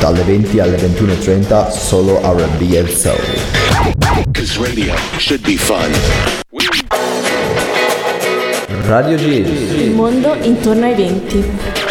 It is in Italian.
dalle 20 alle 21:30 solo R&B e Soul. 'Cause radio should be fun. Radio Giz. Il mondo intorno ai 20.